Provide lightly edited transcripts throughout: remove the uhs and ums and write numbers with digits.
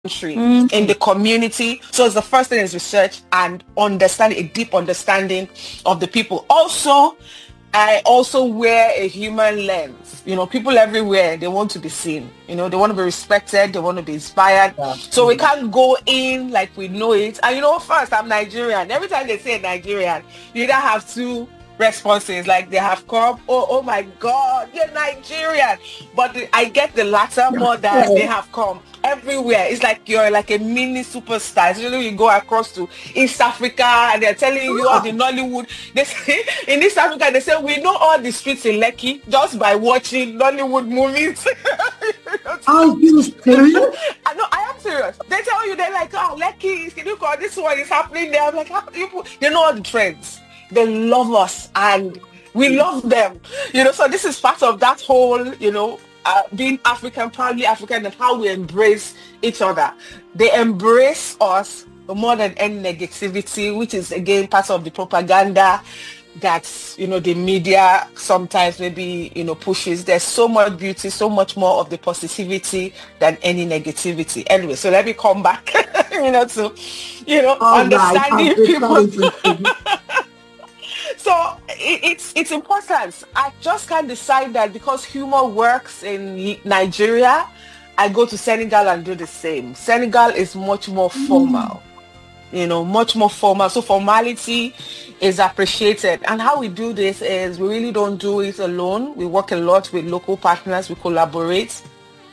country, in the community. So it's the first thing is research and understanding, a deep understanding of the people. Also, I also wear a human lens. People everywhere, they want to be seen. They want to be respected. They want to be inspired. Yeah. So we can't go in like we know it. And first, I'm Nigerian. Every time they say Nigerian, you either have two responses, like they have come, oh my God, you're Nigerian. But I get the latter more than they have come. Everywhere. It's like you're like a mini superstar. Especially you go across to East Africa and they're telling you all the Nollywood. They say, in East Africa, they say, we know all the streets in Lekki just by watching Nollywood movies. Are you serious? No, I am serious. They tell you, they're like, oh, Lekki, look, this one is happening there. I'm like, how do you they know all the trends. They love us and we love them. So this is part of that whole, being African, proudly African, and how we embrace each other. They embrace us more than any negativity, which is again part of the propaganda that the media sometimes maybe pushes. There's so much beauty, so much more of the positivity than any negativity. Anyway, so let me come back to understanding people. So it's important. I just can't decide that because humor works in Nigeria, I go to Senegal and do the same. Senegal is much more formal, much more formal. So formality is appreciated. And how we do this is we really don't do it alone. We work a lot with local partners. We collaborate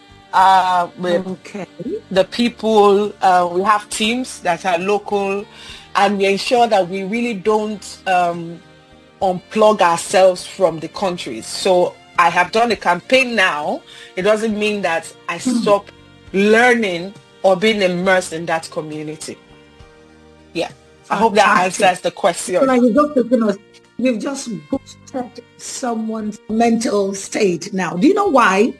with the people. We have teams that are local, and we ensure that we really don't unplug ourselves from the countries. So I have done a campaign now. It doesn't mean that I stop learning or being immersed in that community. Yeah. I hope that answers the question. You've just boosted someone's mental state now. Do you know why?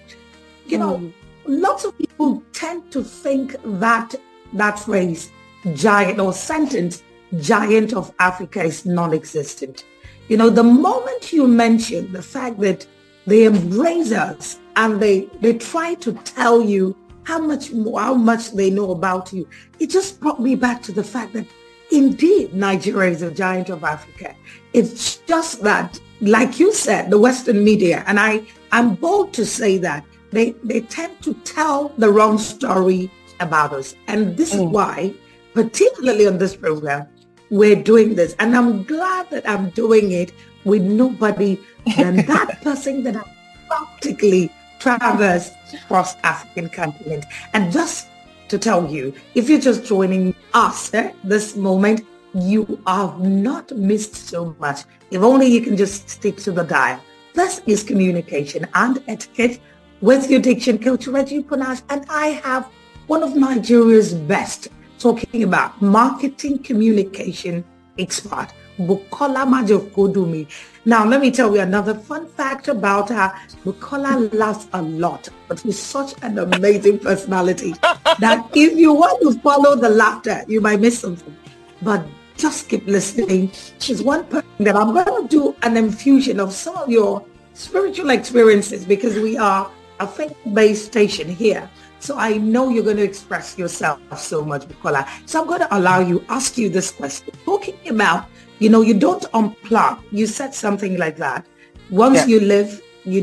Lots of people tend to think that phrase, giant or sentence, giant of Africa, is non-existent. The moment you mention the fact that they embrace us and they try to tell you how much they know about you, it just brought me back to the fact that indeed Nigeria is a giant of Africa. It's just that, like you said, the Western media, and I'm bold to say that, they tend to tell the wrong story about us. And this is why, particularly on this program, we're doing this. And I'm glad that I'm doing it with nobody than that person that I practically traversed across African continent. And just to tell you, if you're just joining us this moment, you have not missed so much. If only you can just stick to the dial. This is Communication and Etiquette with your diction coach, Reggie Punash, and I have one of Nigeria's best talking about marketing communication expert, Bukola Majokodumi. Now, let me tell you another fun fact about her. Bukola laughs a lot, but she's such an amazing personality that if you want to follow the laughter, you might miss something. But just keep listening. She's one person that I'm going to do an infusion of some of your spiritual experiences, because we are a faith-based station here. So I know you're going to express yourself so much, Bukola. So I'm going to ask you this question. Talking about, you don't unplug. You said something like that. Once you live, you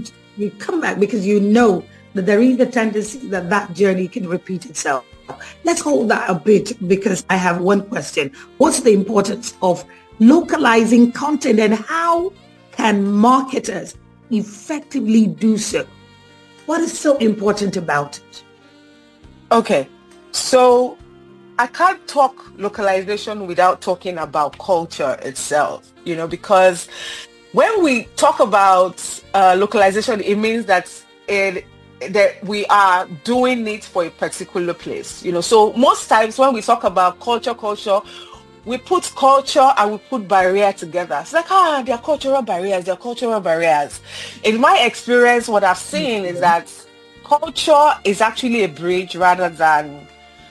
come back because you know that there is a tendency that journey can repeat itself. Let's hold that a bit, because I have one question. What's the importance of localizing content, and how can marketers effectively do so? What is so important about it? Okay, so I can't talk localization without talking about culture itself, because when we talk about localization, it means that we are doing it for a particular place, So most times when we talk about culture, we put culture and we put barrier together. It's like, there are cultural barriers. In my experience, what I've seen is that culture is actually a bridge rather than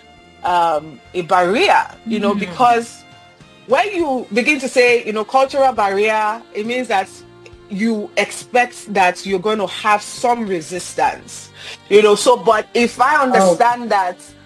a barrier, because when you begin to say, cultural barrier, it means that you expect that you're going to have some resistance, so, but if I understand that